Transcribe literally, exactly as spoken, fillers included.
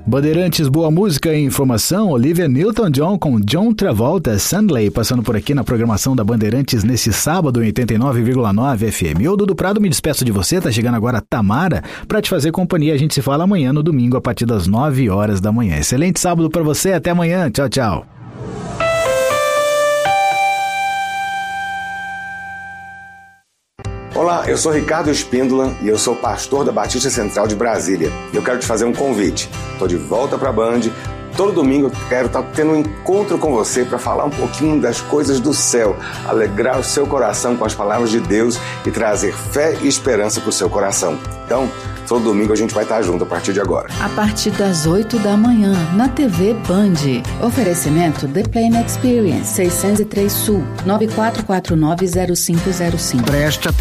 Bandeirantes, boa música e informação. Olivia Newton-John com John Travolta, Sandley, passando por aqui na programação da Bandeirantes nesse sábado em oitenta e nove vírgula nove F M. Eu, Dudu Prado, me despeço de você. Tá chegando agora a Tamara para te fazer companhia. A gente se fala amanhã no domingo a partir das nove horas da manhã. Excelente sábado para você. Até amanhã. Tchau, tchau. Olá, eu sou Ricardo Espíndola e eu sou pastor da Batista Central de Brasília. Eu quero te fazer um convite. Estou de volta para a Band. Todo domingo eu quero estar tendo um encontro com você para falar um pouquinho das coisas do céu, alegrar o seu coração com as palavras de Deus e trazer fé e esperança para o seu coração. Então, todo domingo a gente vai estar junto a partir de agora. A partir das oito da manhã, na T V Band. Oferecimento The Plane Experience, seiscentos e três Sul, nove quatro quatro nove zero cinco zero cinco. Preste atenção.